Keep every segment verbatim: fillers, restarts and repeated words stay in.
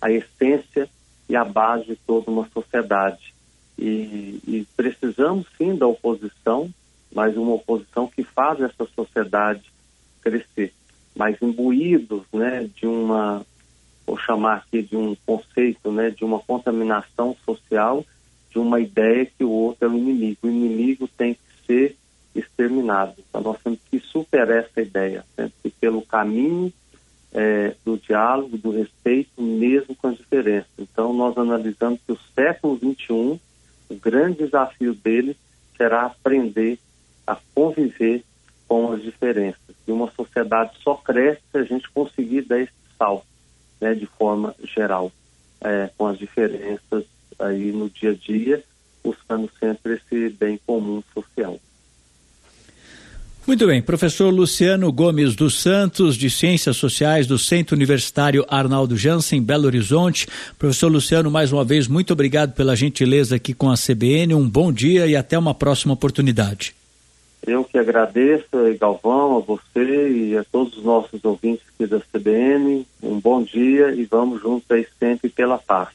a essência e a base de toda uma sociedade. E, e precisamos sim da oposição, mas uma oposição que faz essa sociedade crescer. Mas imbuídos, né, de uma, vou chamar aqui de um conceito, né, de uma contaminação social, de uma ideia que o outro é o inimigo. O inimigo tem que ser exterminado. Então nós temos que superar essa ideia, temos que ir pelo caminho é, do diálogo, do respeito, mesmo com as diferenças. Então nós analisamos que o século vinte e um, o grande desafio dele será aprender a conviver com as diferenças. E uma sociedade só cresce se a gente conseguir dar esse salto, né, de forma geral, é, com as diferenças aí no dia a dia, buscando sempre esse bem comum social. Muito bem, professor Luciano Gomes dos Santos, de Ciências Sociais do Centro Universitário Arnaldo Jansen, Belo Horizonte. Professor Luciano, mais uma vez, muito obrigado pela gentileza aqui com a C B N, um bom dia e até uma próxima oportunidade. Eu que agradeço, Galvão, a você e a todos os nossos ouvintes aqui da C B N, um bom dia e vamos juntos aí sempre pela paz.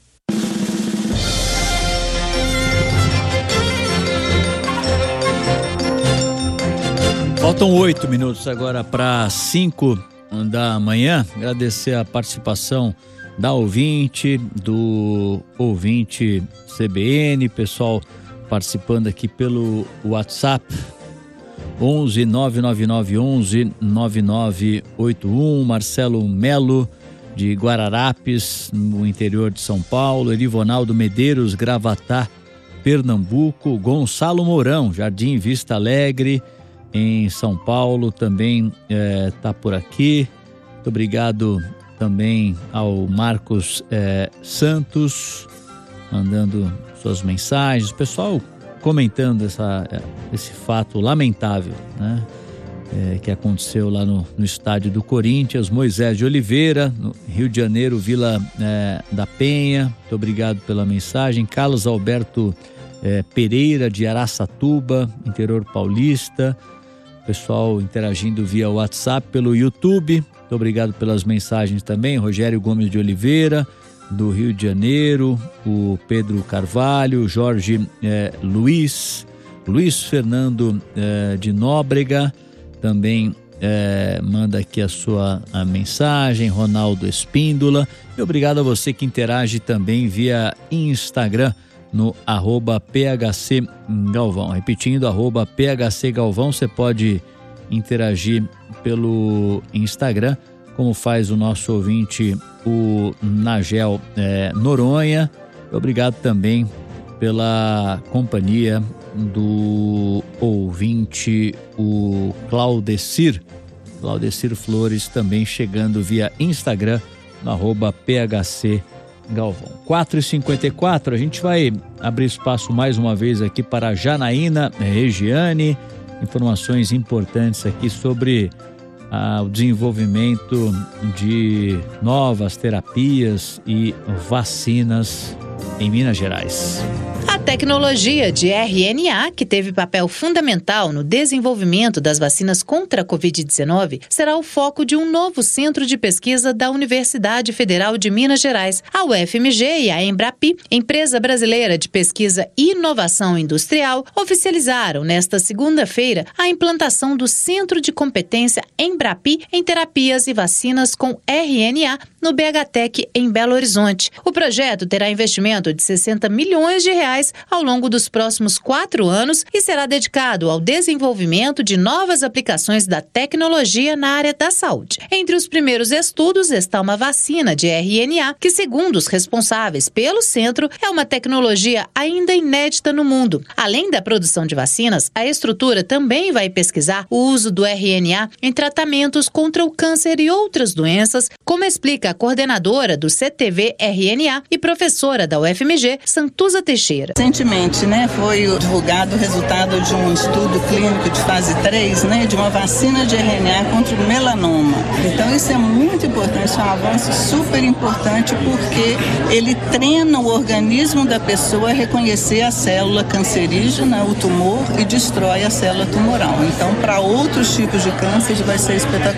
Faltam oito minutos agora para cinco da manhã. Agradecer a participação da ouvinte, do ouvinte C B N, pessoal participando aqui pelo WhatsApp. onze nove nove nove onze nove nove oito um, Marcelo Melo de Guararapes, no interior de São Paulo, Erivonaldo Medeiros, Gravatá, Pernambuco, Gonçalo Mourão, Jardim Vista Alegre, em São Paulo, também está é, por aqui. Muito obrigado também ao Marcos é, Santos, mandando suas mensagens, pessoal comentando essa, esse fato lamentável, né, é, que aconteceu lá no, no estádio do Corinthians. Moisés de Oliveira, no Rio de Janeiro, Vila é, da Penha, muito obrigado pela mensagem. Carlos Alberto é, Pereira, de Araçatuba, interior paulista, pessoal interagindo via WhatsApp, pelo YouTube, muito obrigado pelas mensagens também. Rogério Gomes de Oliveira, do Rio de Janeiro, o Pedro Carvalho, Jorge eh, Luiz, Luiz Fernando eh, de Nóbrega, também eh, manda aqui a sua a mensagem, Ronaldo Espíndola, e obrigado a você que interage também via Instagram, no arroba P H C Galvão. Repetindo, arroba P H C Galvão, você pode interagir pelo Instagram, como faz o nosso ouvinte, o Nagel é, Noronha. Obrigado também pela companhia do ouvinte, o Claudecir, Claudecir Flores, também chegando via Instagram, no arroba P H C Galvão. quatro e cinquenta e quatro, a gente vai abrir espaço mais uma vez aqui para a Janaína Regiane, informações importantes aqui sobre ah, o desenvolvimento de novas terapias e vacinas em Minas Gerais. A tecnologia de R N A, que teve papel fundamental no desenvolvimento das vacinas contra a covid dezenove, será o foco de um novo centro de pesquisa da Universidade Federal de Minas Gerais. A U F M G e a Embrapi, empresa brasileira de pesquisa e inovação industrial, oficializaram nesta segunda-feira a implantação do Centro de Competência Embrapi em terapias e vacinas com R N A no B H Tec em Belo Horizonte. O projeto terá investimento de sessenta milhões de reais ao longo dos próximos quatro anos e será dedicado ao desenvolvimento de novas aplicações da tecnologia na área da saúde. Entre os primeiros estudos está uma vacina de R N A, que, segundo os responsáveis pelo centro, é uma tecnologia ainda inédita no mundo. Além da produção de vacinas, a estrutura também vai pesquisar o uso do R N A em tratamentos contra o câncer e outras doenças, como explica a coordenadora do C T V R N A e professora da U F M G, Santuza Teixeira. Recentemente, né, foi divulgado o resultado de um estudo clínico de fase três, né, de uma vacina de R N A contra o melanoma. Então isso é muito importante, é um avanço super importante, porque ele treina o organismo da pessoa a reconhecer a célula cancerígena, o tumor, e destrói a célula tumoral. Então, para outros tipos de câncer vai ser espetacular.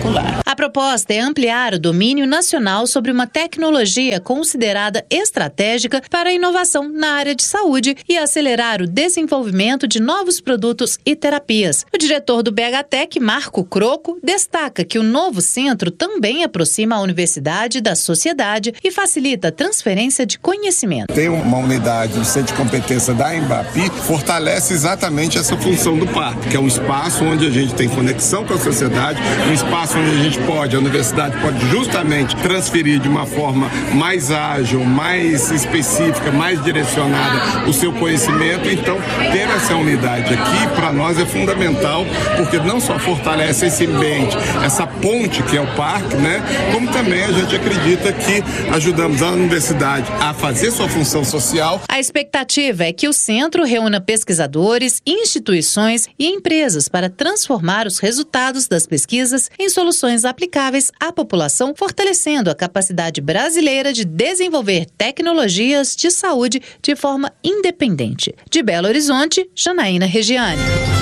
A proposta é ampliar o domínio nacional sobre uma tecnologia considerada estratégica para a inovação na área de saúde e acelerar o desenvolvimento de novos produtos e terapias. O diretor do B H Tec, Marco Croco, destaca que o novo centro também aproxima a universidade da sociedade e facilita a transferência de conhecimento. Tem uma unidade do Centro de Competência da Embrapi, fortalece exatamente essa função do parque, que é um espaço onde a gente tem conexão com a sociedade, um espaço onde a gente pode, a universidade pode justamente transferir de uma forma mais ágil, mais específica, mais direcionada o seu conhecimento. Então, ter essa unidade aqui, para nós, é fundamental, porque não só fortalece esse ambiente, essa ponte que é o parque, né? Como também a gente acredita que ajudamos a universidade a fazer sua função social. A expectativa é que o centro reúna pesquisadores, instituições e empresas para transformar os resultados das pesquisas em soluções aplicáveis à população, fortalecendo a capacidade brasileira de desenvolver tecnologias de saúde de forma independente. De Belo Horizonte, Janaína Regiane.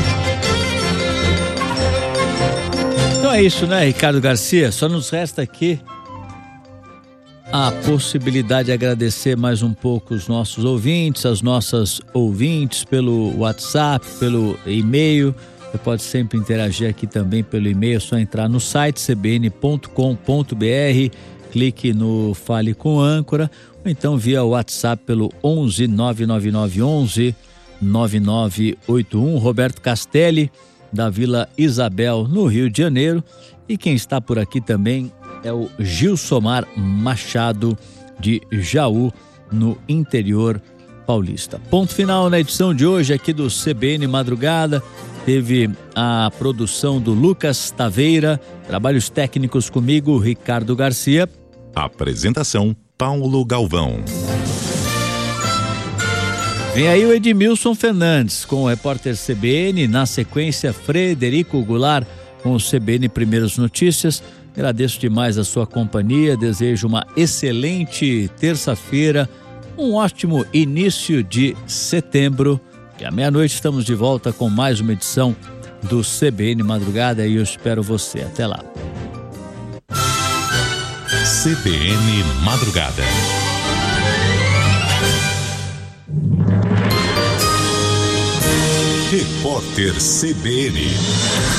Então é isso, né, Ricardo Garcia? Só nos resta aqui a possibilidade de agradecer mais um pouco os nossos ouvintes, as nossas ouvintes pelo WhatsApp, pelo e-mail. Você pode sempre interagir aqui também pelo e-mail, é só entrar no site c b n ponto com ponto b r, clique no Fale com Âncora, ou então via WhatsApp pelo onze nove nove nove onze nove nove oito um. Roberto Castelli, da Vila Isabel, no Rio de Janeiro. E quem está por aqui também é o Gilsomar Machado, de Jaú, no interior paulista. Ponto final na edição de hoje aqui do C B N Madrugada. Teve a produção do Lucas Taveira, trabalhos técnicos comigo, Ricardo Garcia. Apresentação, Paulo Galvão. Vem aí o Edmilson Fernandes com o repórter C B N, na sequência Frederico Goulart com o C B N Primeiras Notícias. Agradeço demais a sua companhia, desejo uma excelente terça-feira, um ótimo início de setembro, e à meia-noite estamos de volta com mais uma edição do C B N Madrugada e eu espero você. Até lá. C B N Madrugada. Repórter C B N.